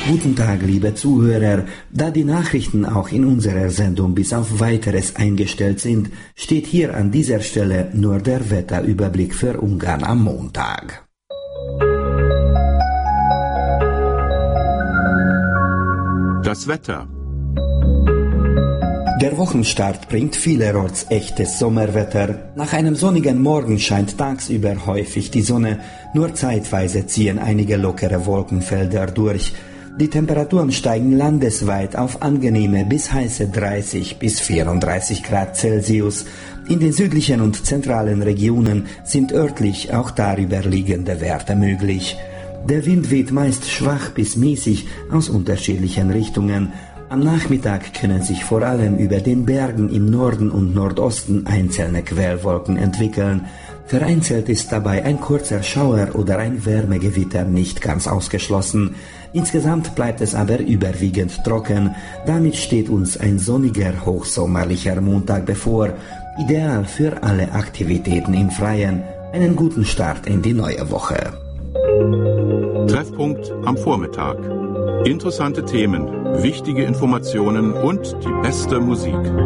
Guten Tag, liebe Zuhörer. Da die Nachrichten auch in unserer Sendung bis auf Weiteres eingestellt sind, steht hier an dieser Stelle nur der Wetterüberblick für Ungarn am Montag. Das Wetter. Der Wochenstart bringt vielerorts echtes Sommerwetter. Nach einem sonnigen Morgen scheint tagsüber häufig die Sonne, nur zeitweise ziehen einige lockere Wolkenfelder durch. Die Temperaturen steigen landesweit auf angenehme bis heiße 30 bis 34 Grad Celsius. In den südlichen und zentralen Regionen sind örtlich auch darüber liegende Werte möglich. Der Wind weht meist schwach bis mäßig aus unterschiedlichen Richtungen. Am Nachmittag können sich vor allem über den Bergen im Norden und Nordosten einzelne Quellwolken entwickeln. Vereinzelt ist dabei ein kurzer Schauer oder ein Wärmegewitter nicht ganz ausgeschlossen. Insgesamt bleibt es aber überwiegend trocken. Damit steht uns ein sonniger, hochsommerlicher Montag bevor. Ideal für alle Aktivitäten im Freien. Einen guten Start in die neue Woche. Treffpunkt am Vormittag. Interessante Themen, wichtige Informationen und die beste Musik.